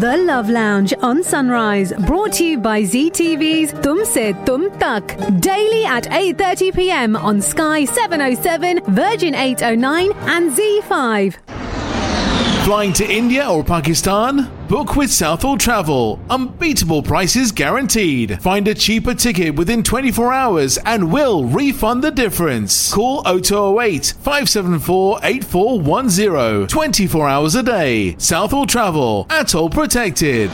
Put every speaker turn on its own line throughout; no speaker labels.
The Love Lounge on Sunrise, brought to you by ZTV's Tumse Tum Tak. Daily at 8:30 p.m. on Sky 707, Virgin 809 and Z5.
Flying to India or Pakistan? Book with Southall Travel. Unbeatable prices guaranteed. Find a cheaper ticket within 24 hours and we'll refund the difference. Call 0208 574 8410. 24 hours a day. Southall Travel. Atoll protected.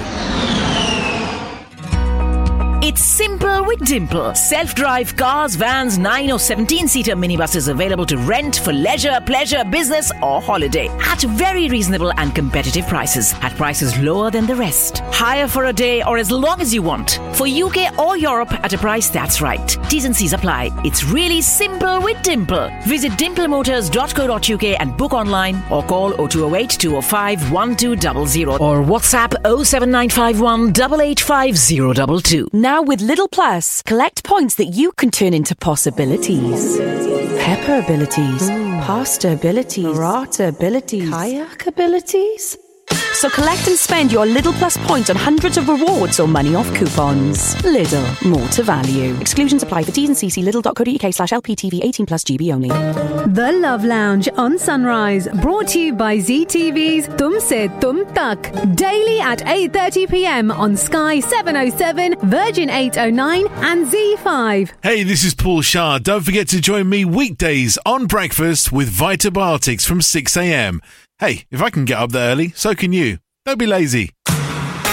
It's simple with Dimple. Self-drive cars, vans, 9 or 17-seater minibuses available to rent for leisure, pleasure, business or holiday at very reasonable and competitive prices. At prices lower than the rest. Hire for a day or as long as you want. For UK or Europe at a price that's right. T's and C's apply. It's really simple with Dimple. Visit dimplemotors.co.uk and book online or call 0208 205 1200 or WhatsApp 07951 885022.
Now with Lidl Plus, collect points that you can turn into possibilities. Pepper abilities, pasta abilities, burrata abilities, kayak abilities. So collect and spend your Lidl Plus points on hundreds of rewards or money off coupons. Lidl, more to value. Exclusions apply for T's and C's. Lidl.co.uk/LPTV 18+ GB only.
The Love Lounge on Sunrise, brought to you by ZTV's Tumse Tum Tak. Daily at 8:30 p.m. on Sky 707, Virgin 809 and Z5.
Hey, this is Paul Shah. Don't forget to join me weekdays on Breakfast with Vitabiotics from 6 a.m. Hey, if I can get up there early, so can you. Don't be lazy.